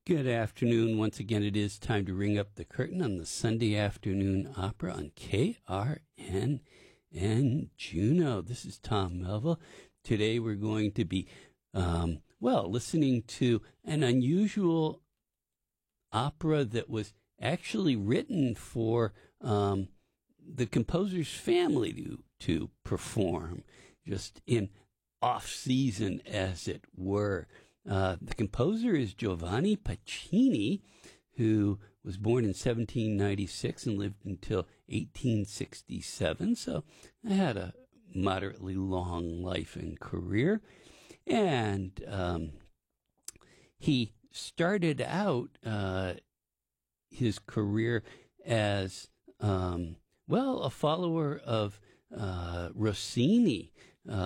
Good afternoon. Once again, it is time to ring up the curtain on the Sunday afternoon opera on KRN and Juneau. This is Tom Melville. Today we're going to be, listening to an unusual opera that was actually written for the composer's family to perform, just in off-season, as it were. The composer is Giovanni Pacini, who was born in 1796 and lived until 1867, so had a moderately long life and career. And he started out his career as, a follower of Rossini.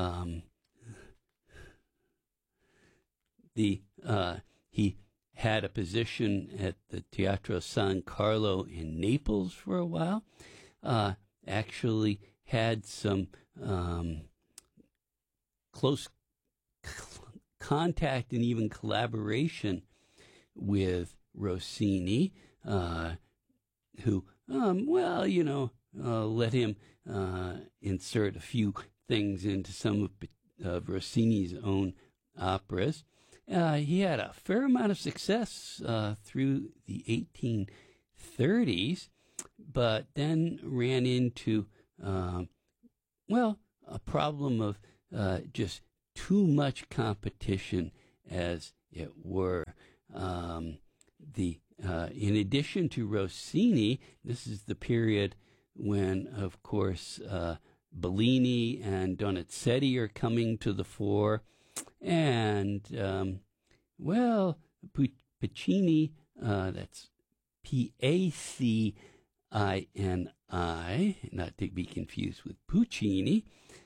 He had a position at the Teatro San Carlo in Naples for a while. Actually had some close contact and even collaboration with Rossini, who, let him insert a few things into some of Rossini's own operas. He had a fair amount of success through the 1830s, but then ran into, a problem of just too much competition, as it were. In addition to Rossini, this is the period when, of course, Bellini and Donizetti are coming to the fore. And, Pacini, that's Pacini, not to be confused with Puccini,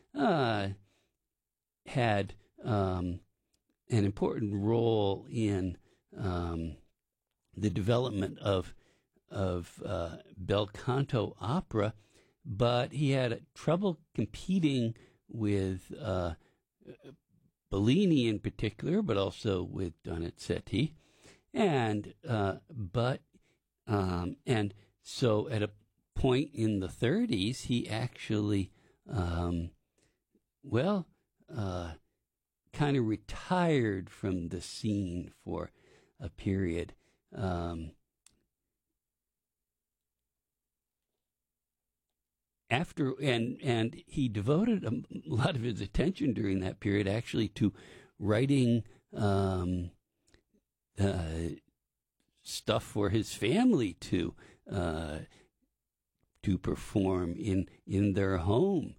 had an important role in the development of bel canto opera, but he had trouble competing with Bellini in particular, but also with Donizetti, and so at a point in the 30s, he actually, kind of retired from the scene for a period. And he devoted a lot of his attention during that period actually to writing stuff for his family to perform in their home.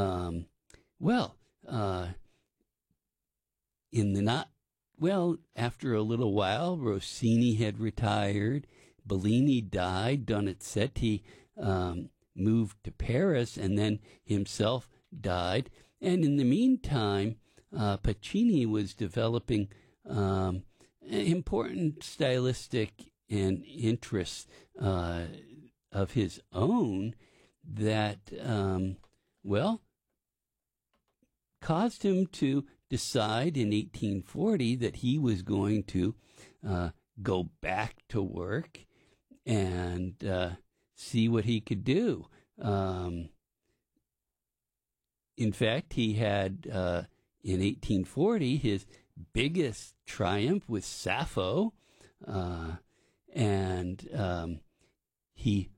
After a little while, Rossini had retired, Bellini died, Donizetti moved to Paris, and then himself died. And in the meantime, Pacini was developing important stylistic and interests of his own that, caused him to decide in 1840 that he was going to go back to work and see what he could do. In fact, he had, in 1840, his biggest triumph with Sappho, and he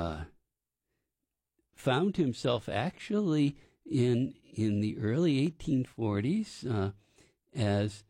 found himself actually in the early 1840s as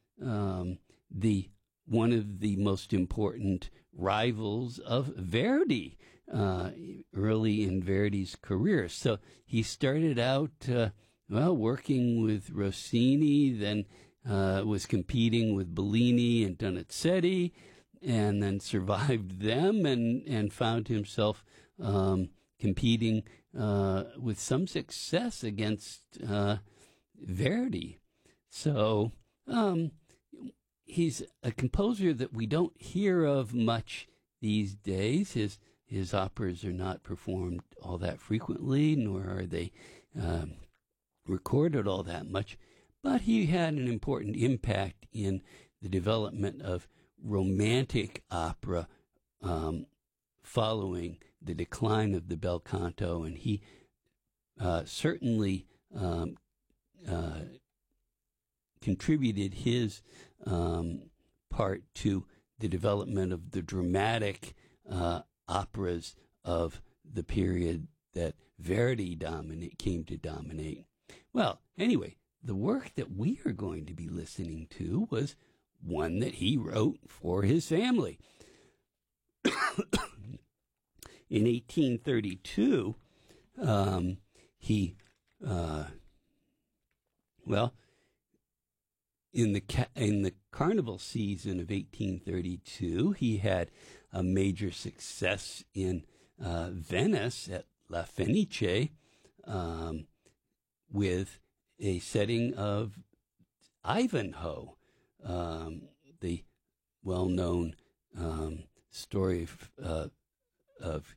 one of the most important rivals of Verdi early in Verdi's career. So he started out, working with Rossini, then was competing with Bellini and Donizetti, and then survived them and found himself competing with some success against Verdi. So he's a composer that we don't hear of much these days. His operas are not performed all that frequently, nor are they recorded all that much. But he had an important impact in the development of romantic opera following the decline of the bel canto, and he certainly contributed his part to the development of the dramatic operas of the period that Verdi came to dominate. Well, anyway, the work that we are going to be listening to was one that he wrote for his family. In 1832, in the carnival season of 1832, he had a major success in Venice at La Fenice with a setting of Ivanhoe, the well-known story of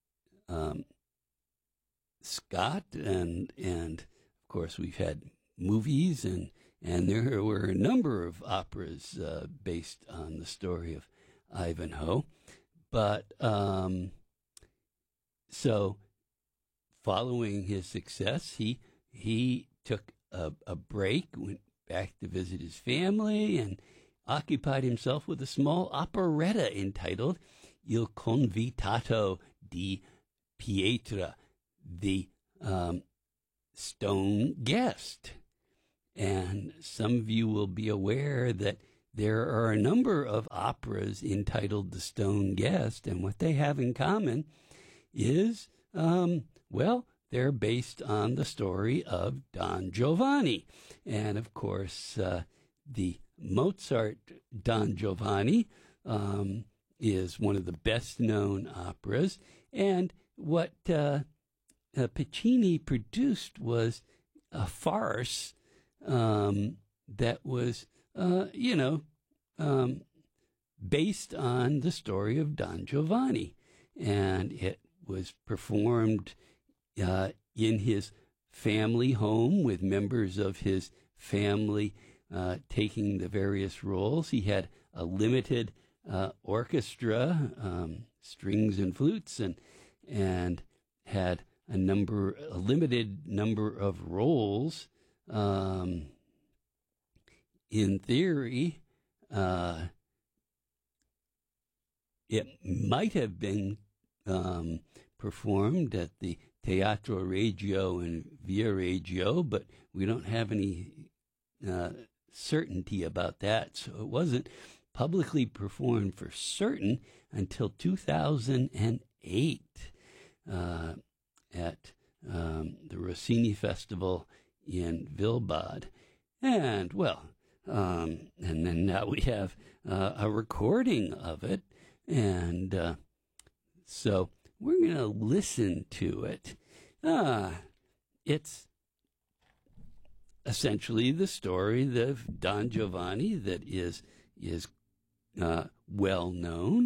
Scott, and of course we've had movies, and there were a number of operas based on the story of Ivanhoe. But so following his success, he took a break, went back to visit his family, and occupied himself with a small operetta entitled Il Convitato di Pietra, the stone guest. And some of you will be aware that there are a number of operas entitled The Stone Guest, and what they have in common is, they're based on the story of Don Giovanni. And of course, the Mozart Don Giovanni is one of the best known operas. And what Puccini produced was a farce that was, based on the story of Don Giovanni. And it was performed in his family home with members of his family taking the various roles. He had a limited orchestra, strings and flutes, and had a limited number of roles. In theory, it might have been performed at the Teatro Regio and Via Reggio, but we don't have any certainty about that. So it wasn't publicly performed for certain until 2008 at the Rossini Festival in Wiesbaden. And, and then now we have a recording of it. And so we're going to listen to it. It's essentially the story of Don Giovanni that is well known.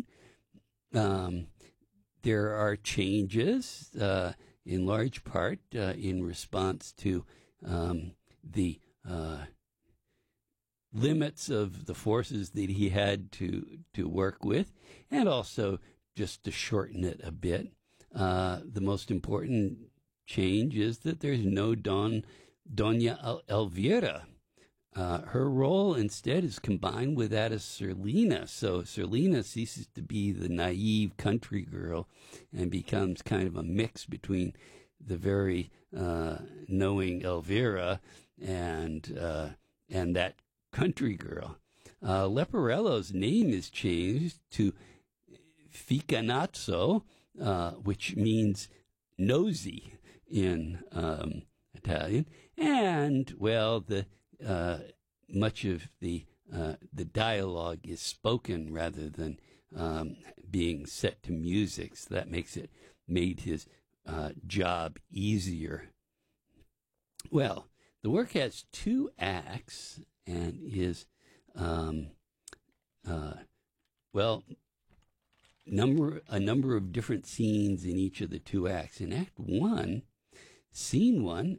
There are changes in large part in response to the limits of the forces that he had to work with, and also just to shorten it a bit. The most important change is that there's no Doña Elvira. Her role instead is combined with that of Serlina. So Serlina ceases to be the naive country girl and becomes kind of a mix between the very knowing Elvira and that country girl. Leporello's name is changed to Ficanazzo, which means nosy in Italian, and much of the dialogue is spoken rather than being set to music, so that made his job easier. Well, the work has 2 acts and is a number of different scenes in each of the 2 acts. In Act 1, Scene 1,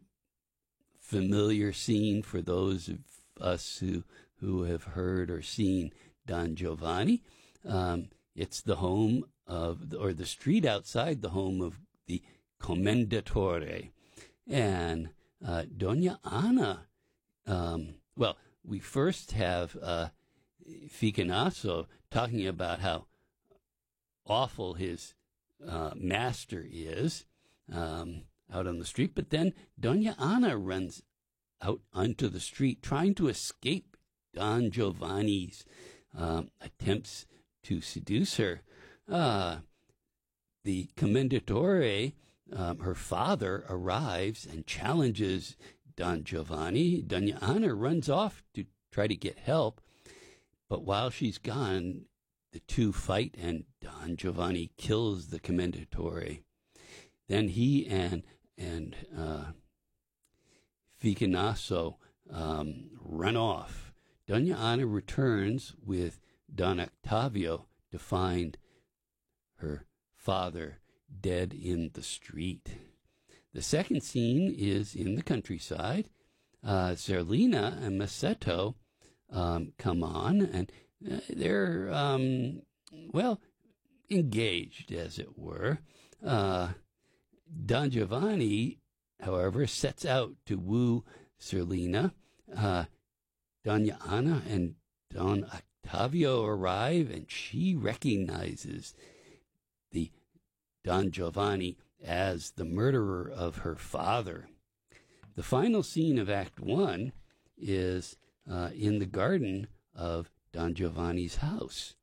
familiar scene for those of us who have heard or seen Don Giovanni. It's the home of, or the street outside the home of the Commendatore. And Dona Anna, well, we first have Ficonasso talking about how awful his master is out on the street, but then Dona Anna runs out onto the street trying to escape Don Giovanni's attempts to seduce her. The Commendatore, her father, arrives and challenges Don Giovanni. Dona Anna runs off to try to get help, but while she's gone, the two fight and Don Giovanni kills the Commendatore. Then he and Ficonasso run off. Dona Anna returns with Don Octavio to find her father dead in the street. The second scene is in the countryside. Zerlina and Masetto come on, and they're, well, engaged, as it were. Don Giovanni, however, sets out to woo Zerlina. Dona Anna and Don Octavio arrive, and she recognizes the Don Giovanni as the murderer of her father. The final scene of Act 1 is in the garden of Don Giovanni's house.